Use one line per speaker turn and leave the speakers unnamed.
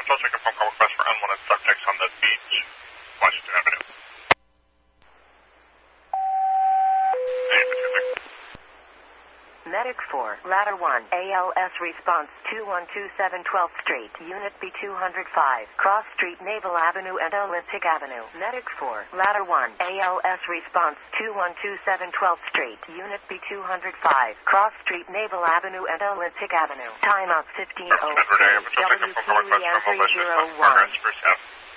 Social make a phone call request for unwanted subjects on the beach, Washington Avenue.
Medic 4, Ladder 1, ALS response 2127 12th Street, Unit B205, Cross Street, Naval Avenue and Olympic Avenue. Medic 4, Ladder 1, ALS response 2127 12th Street, Unit B205, Cross Street, Naval Avenue and Olympic Avenue. Timeout 15:04. WQEN 301.